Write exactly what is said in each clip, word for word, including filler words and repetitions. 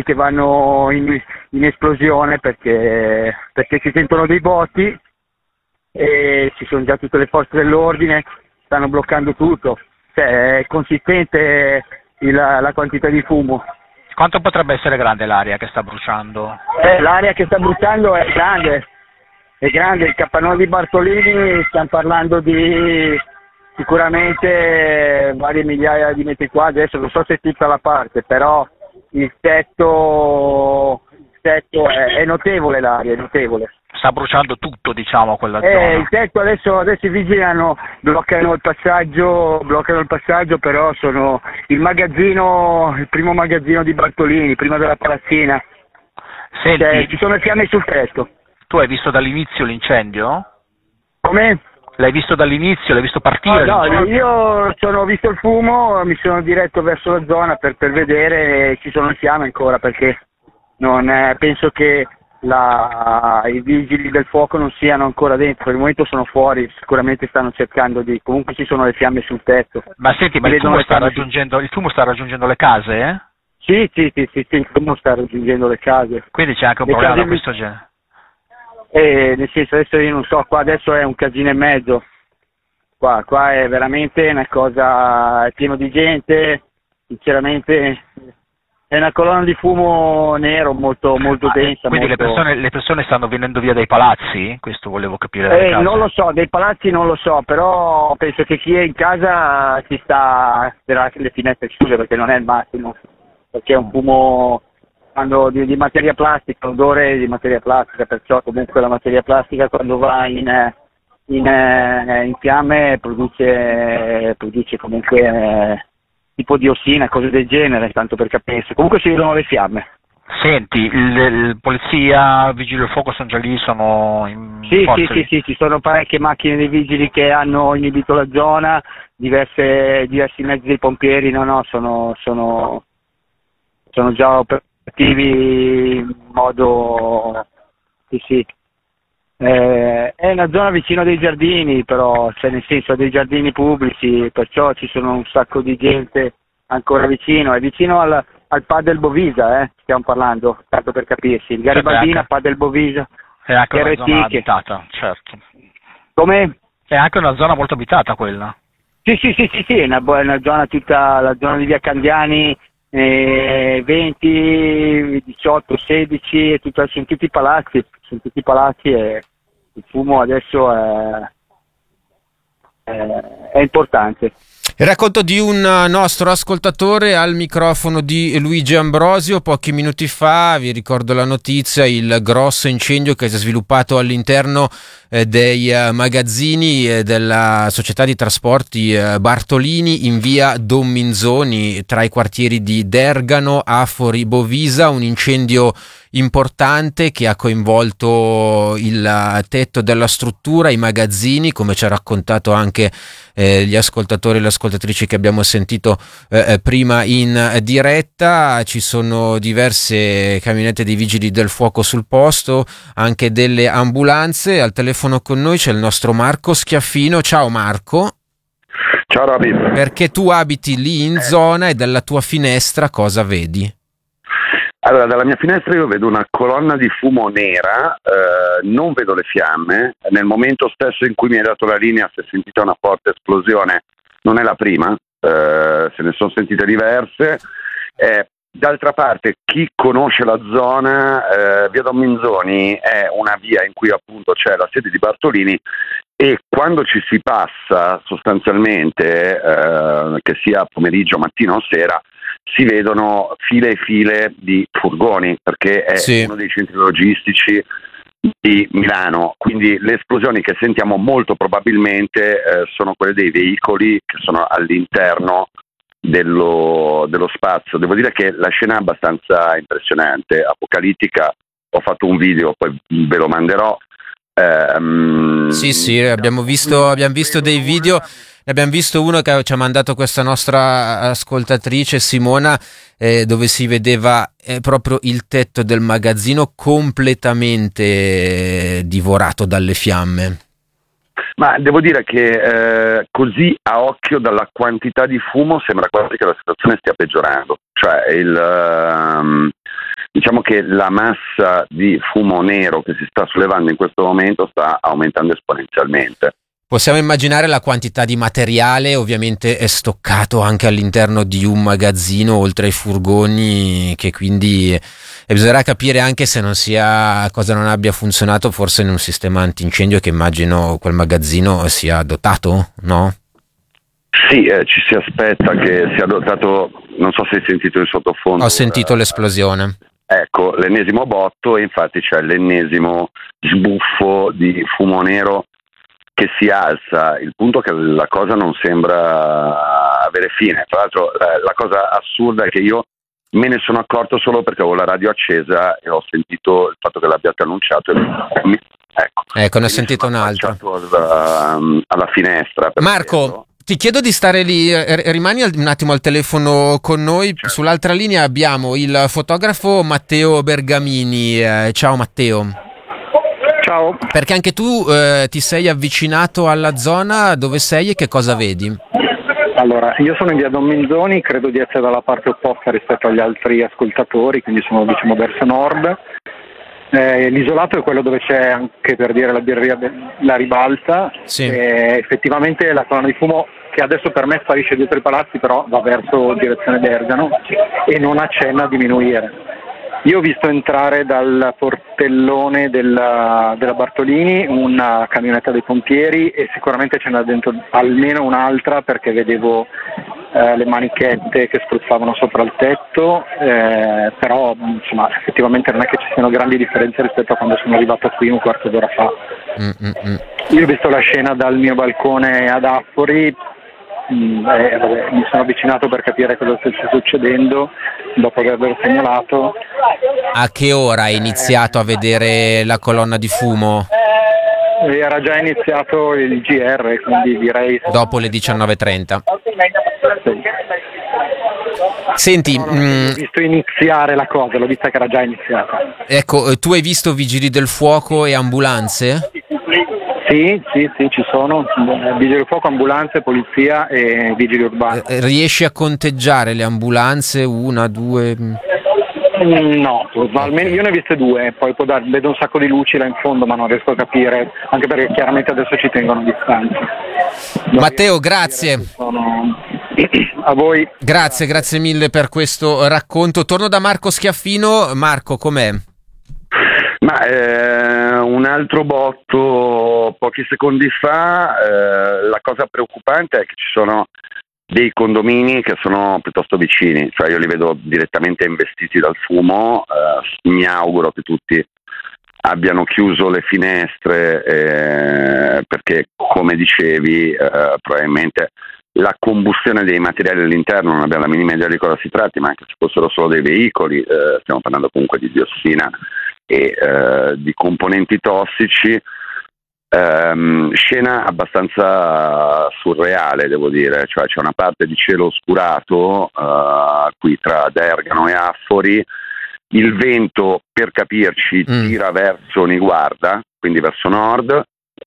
che vanno in, in esplosione perché, perché si sentono dei botti e ci sono già tutte le forze dell'ordine, stanno bloccando tutto, cioè è consistente il, la quantità di fumo. Quanto potrebbe essere grande l'area che sta bruciando? Eh, l'area che sta bruciando è grande, è grande, il capannone di Bartolini stiamo parlando di sicuramente varie migliaia di metri quadri, adesso non so se tutta la parte, però il tetto, il tetto è, è notevole, l'area è notevole. Sta bruciando tutto, diciamo, quella eh, zona. Il tetto adesso, adesso i vigili hanno, bloccano il passaggio, bloccano il passaggio, però sono il magazzino, il primo magazzino di Bartolini, prima della palazzina. Senti, cioè, ci sono fiamme sul tetto. Tu hai visto dall'inizio l'incendio? Come? L'hai visto dall'inizio? L'hai visto partire? No, no, io sono, ho visto il fumo, mi sono diretto verso la zona per, per vedere, e ci sono fiamme ancora, perché non è, penso che la, i vigili del fuoco non siano ancora dentro, per il momento sono fuori, sicuramente stanno cercando di, comunque ci sono le fiamme sul tetto. Ma senti, ma il fumo, sta raggiungendo, il fumo sta raggiungendo le case, eh? Sì, sì, sì, sì, sì, il fumo sta raggiungendo le case. Quindi c'è anche un le problema case... di questo genere? Eh, nel senso, adesso io non so, qua adesso è un casino e mezzo, qua, qua è veramente una cosa, è pieno di gente, sinceramente è una colonna di fumo nero molto, molto ah, densa. Quindi molto... Le, persone, le persone stanno venendo via dai palazzi? Questo volevo capire. Eh, non lo so, dei palazzi non lo so, però penso che chi è in casa si sta, spera che le finestre chiuse perché non è il massimo, perché è un fumo... Quando di, di materia plastica, odore di materia plastica, perciò comunque la materia plastica quando va in, in, in fiamme produce, produce comunque eh, tipo diossina, cose del genere, tanto per capirsi. Comunque si vedono le fiamme. Senti, il, il polizia, vigili del fuoco sono già lì, sono in Sì, forza sì, lì. sì, sì, ci sono parecchie macchine dei vigili che hanno inibito la zona, diverse, diversi mezzi dei pompieri, no, no, sono, sono, sono già operativi in modo sì sì eh, è una zona vicino a dei giardini, però cioè nel senso a dei giardini pubblici, perciò ci sono un sacco di gente ancora vicino, è vicino al, al Padel Bovisa, eh, stiamo parlando, tanto per capirsi, il Garibaldina, anche, Padel Bovisa è anche una R T zona che... abitata, certo. Come? È anche una zona molto abitata quella. Sì sì sì sì, sì è una, una zona, tutta la zona di via Candiani, Eh, venti, diciotto, sedici, e tutto, sono tutti palazzi, sono tutti palazzi e il fumo adesso è, è, è importante. Il racconto di un nostro ascoltatore al microfono di Luigi Ambrosio. Pochi minuti fa, vi ricordo la notizia, il grosso incendio che si è sviluppato all'interno eh, dei eh, magazzini eh, della società di trasporti eh, Bartolini in via Don Minzoni, tra i quartieri di Dergano, Afori, Bovisa, un incendio importante che ha coinvolto il tetto della struttura, i magazzini, come ci ha raccontato anche eh, gli ascoltatori e le ascoltatrici che abbiamo sentito eh, prima in diretta. Ci sono diverse camionette dei vigili del fuoco sul posto, anche delle ambulanze. Al telefono con noi c'è il nostro Marco Schiaffino. Ciao Marco. Ciao Roby. Perché tu abiti lì in zona e dalla tua finestra cosa vedi? Allora, dalla mia finestra io vedo una colonna di fumo nera, eh, non vedo le fiamme. Nel momento stesso in cui mi hai dato la linea si è sentita una forte esplosione, non è la prima, eh, se ne sono sentite diverse. Eh, d'altra parte, chi conosce la zona, eh, via Don Minzoni è una via in cui appunto c'è la sede di Bartolini e quando ci si passa sostanzialmente, eh, che sia pomeriggio, mattina o sera, si vedono file e file di furgoni, perché è sì. uno dei centri logistici di Milano, quindi le esplosioni che sentiamo molto probabilmente eh, sono quelle dei veicoli che sono all'interno dello, dello spazio. Devo dire che la scena è abbastanza impressionante, apocalittica. Ho fatto un video, poi ve lo manderò. Um, sì sì, abbiamo visto, abbiamo visto dei video. Ne abbiamo visto uno che ci ha mandato questa nostra ascoltatrice Simona, eh, dove si vedeva eh, proprio il tetto del magazzino completamente eh, divorato dalle fiamme. Ma devo dire che eh, così a occhio dalla quantità di fumo sembra quasi che la situazione stia peggiorando. Cioè il, um, diciamo che la massa di fumo nero che si sta sollevando in questo momento sta aumentando esponenzialmente. Possiamo immaginare la quantità di materiale ovviamente è stoccato anche all'interno di un magazzino oltre ai furgoni, che quindi e bisognerà capire anche se non sia cosa non abbia funzionato forse in un sistema antincendio, che immagino quel magazzino sia dotato, no? Sì, eh, ci si aspetta che sia dotato, non so se hai sentito il sottofondo. Ho sentito eh, l'esplosione. Ecco, l'ennesimo botto, e infatti c'è l'ennesimo sbuffo di fumo nero che si alza. Il punto è che la cosa non sembra avere fine. Tra l'altro la, la cosa assurda è che io me ne sono accorto solo perché avevo la radio accesa e ho sentito il fatto che l'abbiate annunciato e mi, ecco, ecco ne ho sentito un'altra alla, alla finestra. Marco, vederlo. Ti chiedo di stare lì, rimani un attimo al telefono con noi. Certo. Sull'altra linea abbiamo il fotografo Matteo Bergamini. Eh, ciao Matteo. Ciao. Perché anche tu eh, ti sei avvicinato alla zona, dove sei e che cosa vedi? Allora, io sono in via Don Minzoni, credo di essere dalla parte opposta rispetto agli altri ascoltatori, quindi sono diciamo verso nord. Eh, l'isolato è quello dove c'è anche, per dire, la birreria La Ribalta. Sì. Eh, effettivamente la colonna di fumo, che adesso per me sparisce dietro i palazzi, però va verso direzione Bergamo e non accenna a diminuire. Io ho visto entrare dal portellone della, della Bartolini una camionetta dei pompieri e sicuramente ce n'era dentro almeno un'altra, perché vedevo eh, le manichette che spruzzavano sopra il tetto, eh, però insomma effettivamente non è che ci siano grandi differenze rispetto a quando sono arrivato qui un quarto d'ora fa. Mm-mm. Io ho visto la scena dal mio balcone ad Affori. Mm, eh, vabbè, mi sono avvicinato per capire cosa stesse succedendo dopo averlo segnalato. A che ora hai iniziato a vedere la colonna di fumo? Era già iniziato il G R, quindi direi dopo le diciannove e trenta. Sì. Senti, no, no, mh, ho visto iniziare la cosa, l'ho vista che era già iniziata. Ecco, tu hai visto vigili del fuoco e ambulanze? Sì, sì, sì, ci sono vigili del fuoco, ambulanze, polizia e vigili urbani. Riesci a conteggiare le ambulanze? Una, due? No, almeno io ne ho viste due, poi può dar, vedo un sacco di luci là in fondo, ma non riesco a capire, anche perché chiaramente adesso ci tengono a distanza. Matteo, grazie. Sono... A voi. Grazie, grazie mille per questo racconto. Torno da Marco Schiaffino. Marco, com'è? Ma eh, un altro botto pochi secondi fa. Eh, la cosa preoccupante è che ci sono dei condomini che sono piuttosto vicini, cioè io li vedo direttamente investiti dal fumo. Eh, mi auguro che tutti abbiano chiuso le finestre eh, perché, come dicevi, eh, probabilmente la combustione dei materiali all'interno, non abbiamo la minima idea di cosa si tratti, ma anche se fossero solo dei veicoli, eh, stiamo parlando comunque di diossina e eh, di componenti tossici. Um, scena abbastanza surreale, devo dire, cioè c'è una parte di cielo oscurato uh, qui tra Dergano e Affori, il vento, per capirci, mm. tira verso Niguarda, quindi verso nord,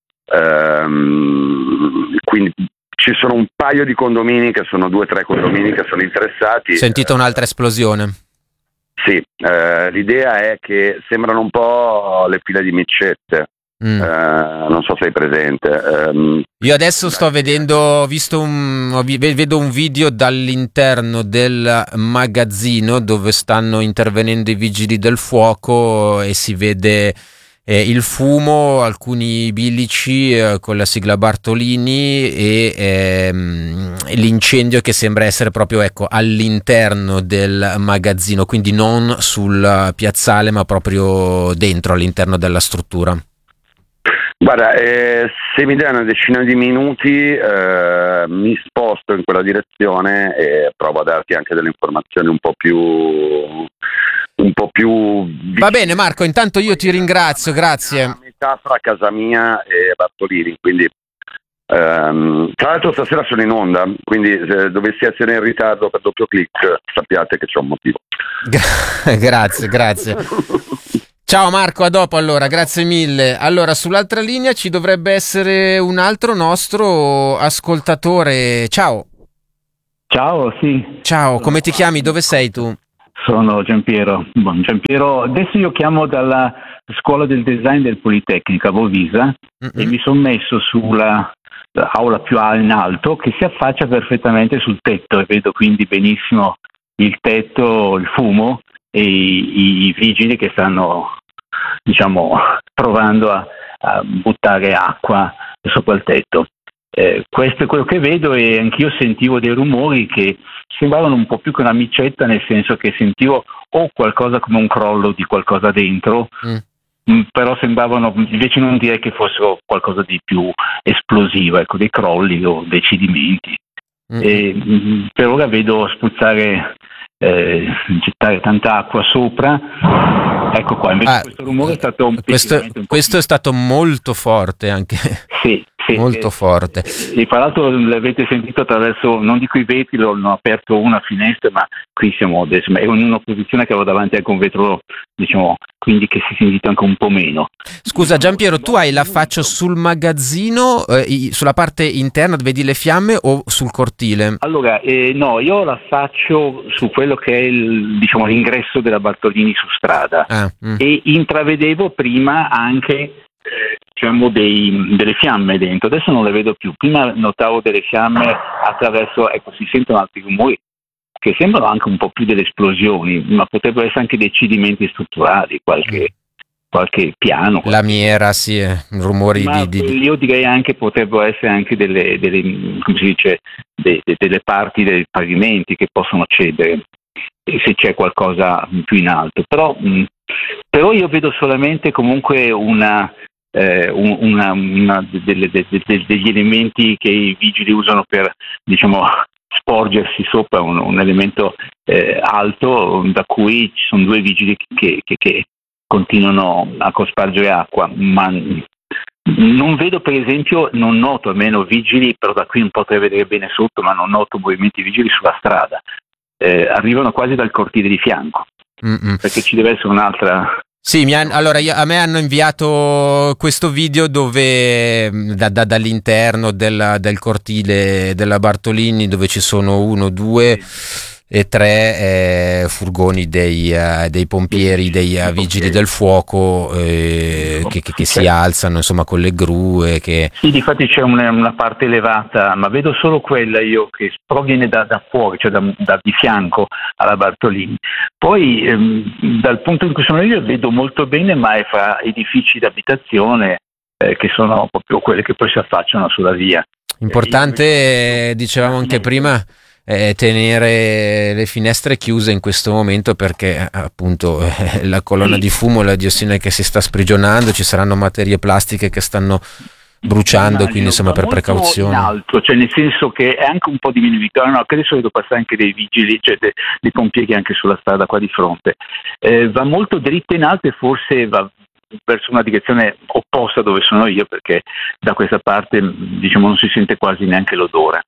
um, quindi ci sono un paio di condomini che sono due o tre condomini che sono interessati. Sentito un'altra esplosione? Sì, uh, l'idea è che sembrano un po' le file di micette. Mm. Uh, non so se sei presente. Um, Io adesso sto vedendo, ho visto un, vedo un video dall'interno del magazzino dove stanno intervenendo i vigili del fuoco e si vede eh, il fumo, alcuni bilici eh, con la sigla Bartolini e ehm, l'incendio che sembra essere proprio ecco all'interno del magazzino, quindi non sul piazzale ma proprio dentro, all'interno della struttura. Guarda, eh, se mi dai una decina di minuti eh, mi sposto in quella direzione e provo a darti anche delle informazioni un po' più un po' più va bene Marco, intanto io ti ringrazio, grazie. A metà fra casa mia e Bartolini, quindi ehm, tra l'altro stasera sono in onda, quindi se dovessi essere in ritardo per doppio clic sappiate che c'è un motivo. Grazie, grazie. Ciao Marco, a dopo allora, grazie mille. Allora, sull'altra linea ci dovrebbe essere un altro nostro ascoltatore. Ciao. Ciao, sì. Ciao, come ti chiami? Dove sei tu? Sono Giampiero. Buon Giampiero, adesso io chiamo dalla scuola del design del Politecnico a Bovisa mm-hmm. e mi sono messo sulla aula più in alto che si affaccia perfettamente sul tetto e vedo quindi benissimo il tetto, il fumo e i, i vigili che stanno, diciamo, provando a, a buttare acqua sopra il tetto. Eh, questo è quello che vedo e anch'io sentivo dei rumori che sembravano un po' più che una micetta, nel senso che sentivo o qualcosa come un crollo di qualcosa dentro, mm. mh, però sembravano, invece non direi che fossero qualcosa di più esplosivo, ecco, dei crolli o dei cedimenti. Mm. E, mh, per ora vedo spruzzare, eh, gettare tanta acqua sopra. Ecco qua, invece ah, questo rumore è stato un questo, un questo è stato molto forte anche. Sì. Sì, molto eh, forte. E tra l'altro l'avete sentito attraverso, non dico i vetri, ho aperto una finestra, ma qui siamo adesso, è in una posizione che avevo davanti anche un vetro, diciamo, quindi che si sentite anche un po' meno. Scusa Giampiero, tu hai l'affaccio sul magazzino, eh, sulla parte interna, vedi le fiamme, o sul cortile? Allora, eh, no, io l'affaccio su quello che è il, diciamo, l'ingresso della Bartolini su strada ah, mm. e intravedevo prima anche diciamo dei, delle fiamme dentro, adesso non le vedo più, prima notavo delle fiamme attraverso, ecco, si sentono altri rumori che sembrano anche un po' più delle esplosioni, ma potrebbero essere anche dei cedimenti strutturali, qualche, qualche piano. Qualche... Lamiera, sì, rumori ma di, di... Io direi anche potrebbero essere anche delle, delle come si dice, de, de, delle parti dei pavimenti che possono cedere, se c'è qualcosa più in alto, però, mh, però io vedo solamente comunque una... Eh, una, una delle, de, de, de, degli elementi che i vigili usano per, diciamo, sporgersi sopra un, un elemento eh, alto, da cui ci sono due vigili che, che, che continuano a cospargere acqua, ma non vedo, per esempio, non noto almeno vigili, però da qui non potrei vedere bene sotto, ma non noto movimenti vigili sulla strada, eh, arrivano quasi dal cortile di fianco. Mm-mm. Perché ci deve essere un'altra... Sì, mi han, allora io, a me hanno inviato questo video dove da, da, dall'interno del, del cortile della Bartolini, dove ci sono uno, due e tre eh, furgoni dei, uh, dei pompieri, dei uh, vigili del fuoco eh, che, che, che si alzano, insomma, con le gru. Che... Sì, difatti c'è una, una parte elevata, ma vedo solo quella io che proviene da, da fuori, cioè da, da di fianco alla Bartolini. Poi ehm, dal punto in cui sono io vedo molto bene, ma è fra edifici d'abitazione eh, che sono proprio quelle che poi si affacciano sulla via. Importante, eh, dicevamo anche prima, Eh, tenere le finestre chiuse in questo momento, perché appunto eh, la colonna di fumo, la diossina che si sta sprigionando, ci saranno materie plastiche che stanno bruciando, immagino, quindi insomma per precauzione. In alto, cioè nel senso che è anche un po' diminuito, no, che adesso vedo passare anche dei vigili, cioè dei, dei pompieri anche sulla strada qua di fronte, eh, va molto dritta in alto e forse va verso una direzione opposta dove sono io, perché da questa parte, diciamo, non si sente quasi neanche l'odore.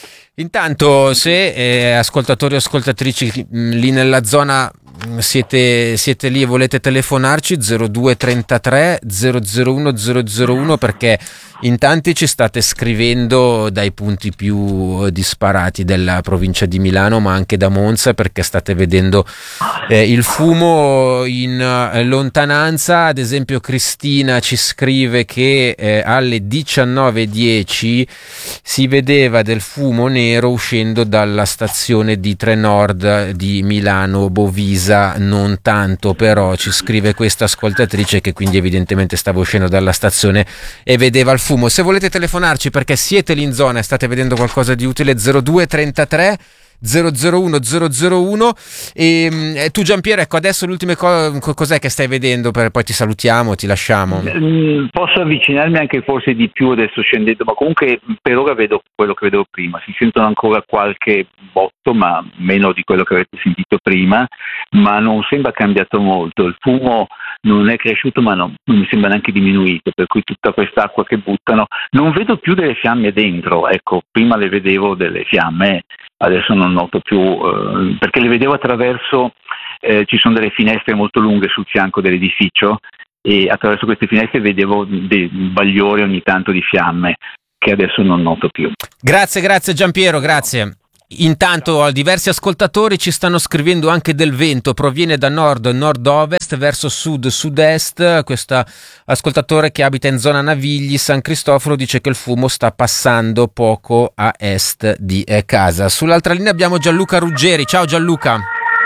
Intanto, se eh, ascoltatori e ascoltatrici mh, lì nella zona mh, siete, siete lì e volete telefonarci, zero due trentatré zero zero uno zero zero uno, perché in tanti ci state scrivendo dai punti più disparati della provincia di Milano, ma anche da Monza, perché state vedendo eh, il fumo in eh, lontananza. Ad esempio Cristina ci scrive che eh, alle diciannove e dieci si vedeva del fumo nero uscendo dalla stazione di Trenord di Milano Bovisa, non tanto però, ci scrive questa ascoltatrice che quindi evidentemente stava uscendo dalla stazione e vedeva il fumo. Se volete telefonarci perché siete lì in zona e state vedendo qualcosa di utile, zero due trentatré zero zero uno zero zero uno. E, e tu Giampiero, ecco, adesso l'ultima cosa, cos'è che stai vedendo? Per, poi ti salutiamo, ti lasciamo. Posso avvicinarmi anche forse di più adesso scendendo, ma comunque per ora vedo quello che vedevo prima. Si sentono ancora qualche botto, ma meno di quello che avete sentito prima, ma non sembra cambiato molto. Il fumo non è cresciuto, ma no, non mi sembra neanche diminuito, per cui tutta quest'acqua che buttano, non vedo più delle fiamme dentro. Ecco, prima le vedevo delle fiamme, adesso non noto più, eh, perché le vedevo attraverso, eh, ci sono delle finestre molto lunghe sul fianco dell'edificio e attraverso queste finestre vedevo dei bagliori ogni tanto di fiamme che adesso non noto più. Grazie, grazie Giampiero, grazie. Intanto diversi ascoltatori ci stanno scrivendo anche del vento, proviene da nord-nord-ovest verso sud-sud-est. Questo ascoltatore che abita in zona Navigli, San Cristoforo, dice che il fumo sta passando poco a est di eh, casa. Sull'altra linea abbiamo Gianluca Ruggeri. Ciao Gianluca.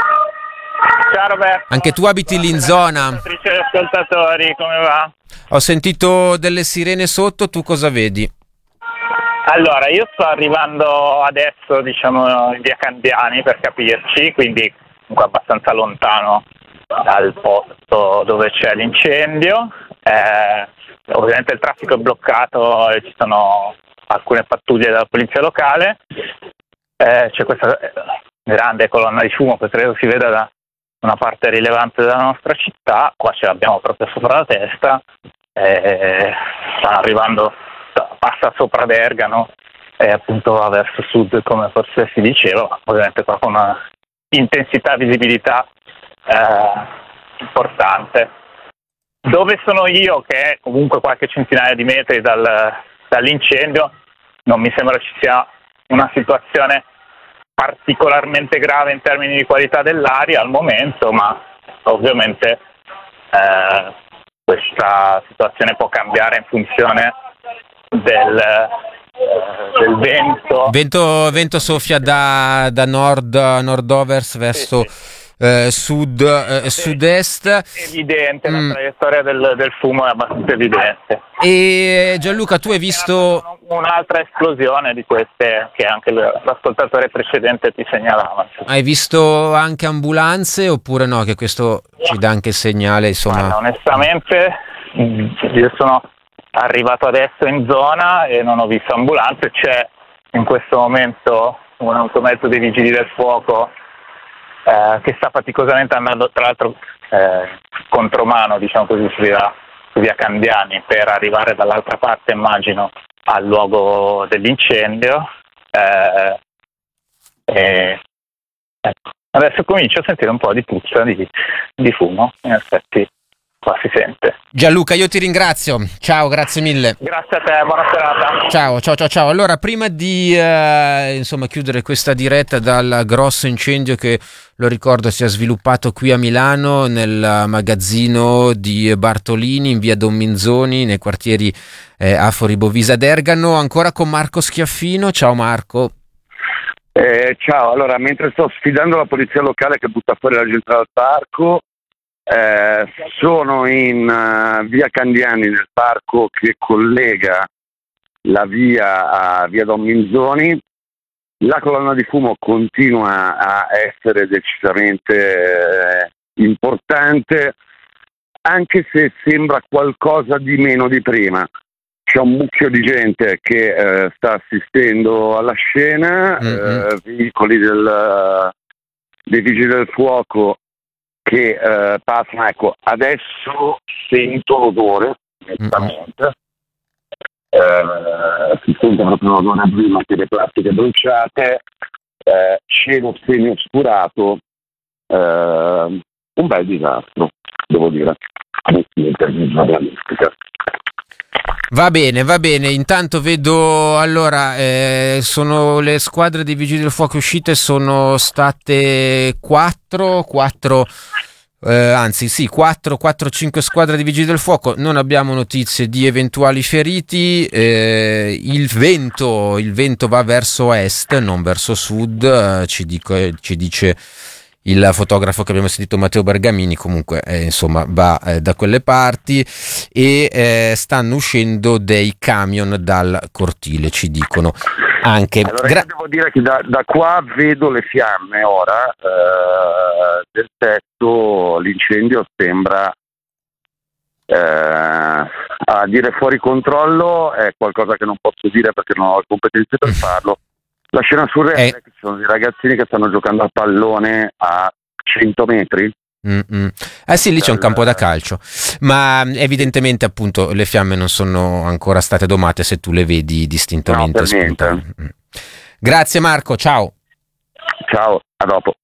Ciao Roberto. Anche tu abiti lì in zona? Ascoltatori, come va? Ho sentito delle sirene sotto, tu cosa vedi? Allora, io sto arrivando adesso, diciamo, in via Candiani per capirci, quindi comunque abbastanza lontano dal posto dove c'è l'incendio. Eh, ovviamente il traffico è bloccato e ci sono alcune pattuglie della polizia locale. Eh, c'è questa grande colonna di fumo che credo si veda da una parte rilevante della nostra città. Qua ce l'abbiamo proprio sopra la testa. Eh, stanno arrivando, passa sopra Bergamo e appunto va verso sud, come forse si diceva, ovviamente qua con una intensità visibilità eh, importante. Dove sono io, che è comunque qualche centinaia di metri dal, dall'incendio, non mi sembra ci sia una situazione particolarmente grave in termini di qualità dell'aria al momento, ma ovviamente eh, questa situazione può cambiare in funzione del, eh, del vento. Vento, vento soffia da, da nord, nord-ovest verso sì, sì. Eh, sud, eh, sì. sud-est. Evidente, Mm. la traiettoria del, del fumo è abbastanza evidente. E Gianluca, tu hai visto... Un'altra esplosione di queste che anche l'ascoltatore precedente ti segnalava. Hai visto anche ambulanze oppure no? Che questo ci dà anche il segnale, insomma. Guarda, onestamente io sono arrivato adesso in zona e non ho visto ambulanze. C'è in questo momento un automezzo dei vigili del fuoco eh, che sta faticosamente andando, tra l'altro eh, contromano, diciamo così, su via, su via Candiani per arrivare dall'altra parte, immagino, al luogo dell'incendio. Eh, eh, ecco. Adesso comincio a sentire un po' di puzza di, di fumo, in effetti qua si sente. Gianluca, io ti ringrazio, ciao, grazie mille. Grazie a te, buona serata. Ciao, ciao, ciao, ciao. Allora, prima di eh, insomma chiudere questa diretta dal grosso incendio che, lo ricordo, si è sviluppato qui a Milano nel magazzino di Bartolini in via Don Minzoni, nei quartieri eh, Afori Bovisa d'Ergano, ancora con Marco Schiaffino. Ciao Marco. Eh, ciao, allora mentre sto sfidando la polizia locale che butta fuori la gente dal parco, eh, sono in uh, via Candiani, nel parco che collega la via a via Don Minzoni. La colonna di fumo continua a essere decisamente eh, importante, anche se sembra qualcosa di meno di prima. C'è un mucchio di gente che eh, sta assistendo alla scena, mm-hmm. eh, veicoli del, dei vigili del fuoco che eh, passano. Ecco, adesso sento l'odore, nettamente. Mm-hmm. Eh, si sente proprio l'odore prima che le plastiche bruciate, eh, cielo semi-oscurato, eh, un bel disastro, devo dire, in termini giornalistica. Va bene, va bene. Intanto vedo, allora, eh, sono le squadre dei vigili del fuoco uscite, sono state quattro, quattro, eh, anzi sì, quattro, quattro, cinque squadre di vigili del fuoco. Non abbiamo notizie di eventuali feriti. Eh, il vento, il vento va verso est, non verso sud, eh, ci, dico, eh, ci dice il fotografo che abbiamo sentito, Matteo Bergamini. Comunque eh, insomma va eh, da quelle parti e eh, stanno uscendo dei camion dal cortile, ci dicono anche. Allora Gra- io devo dire che da, da qua vedo le fiamme ora eh, del tetto. L'incendio sembra eh, a dire fuori controllo, è qualcosa che non posso dire perché non ho le competenze per farlo. La scena surreale è che ci sono dei ragazzini che stanno giocando a pallone a cento metri. Mm-mm. Eh sì, lì c'è un campo da calcio, ma evidentemente appunto le fiamme non sono ancora state domate se tu le vedi distintamente no, per spuntare. Grazie Marco, ciao. Ciao, a dopo.